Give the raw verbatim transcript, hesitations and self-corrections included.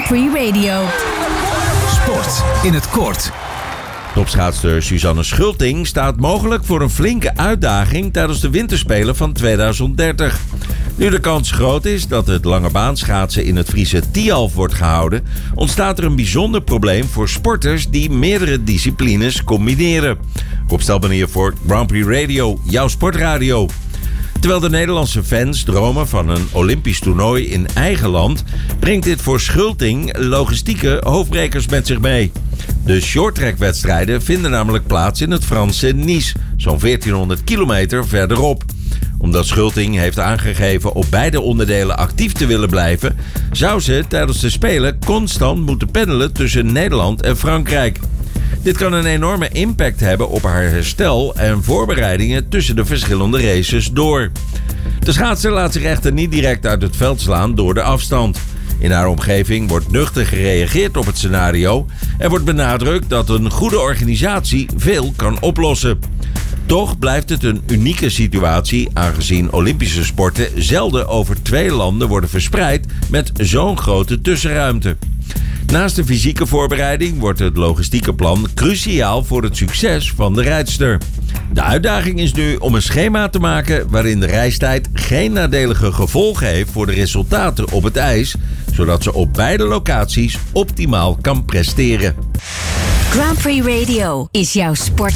Prix Radio. Sport in het kort. Topschaatster Suzanne Schulting staat mogelijk voor een flinke uitdaging tijdens de winterspelen van tweeduizend dertig. Nu de kans groot is dat het langebaanschaatsen in het Friese Tialf wordt gehouden, ontstaat er een bijzonder probleem voor sporters die meerdere disciplines combineren. Rob Stelman hier voor Grand Prix Radio, jouw sportradio. Terwijl de Nederlandse fans dromen van een Olympisch toernooi in eigen land, brengt dit voor Schulting logistieke hoofdbrekers met zich mee. De shorttrackwedstrijden vinden namelijk plaats in het Franse Nice, zo'n veertienhonderd kilometer verderop. Omdat Schulting heeft aangegeven op beide onderdelen actief te willen blijven, zou ze tijdens de Spelen constant moeten pendelen tussen Nederland en Frankrijk. Dit kan een enorme impact hebben op haar herstel en voorbereidingen tussen de verschillende races door. De schaatser laat zich echter niet direct uit het veld slaan door de afstand. In haar omgeving wordt nuchter gereageerd op het scenario en wordt benadrukt dat een goede organisatie veel kan oplossen. Toch blijft het een unieke situatie, aangezien Olympische sporten zelden over twee landen worden verspreid met zo'n grote tussenruimte. Naast de fysieke voorbereiding wordt het logistieke plan cruciaal voor het succes van de rijdster. De uitdaging is nu om een schema te maken waarin de reistijd geen nadelige gevolgen heeft voor de resultaten op het ijs, zodat ze op beide locaties optimaal kan presteren. Grand Prix Radio is jouw sport.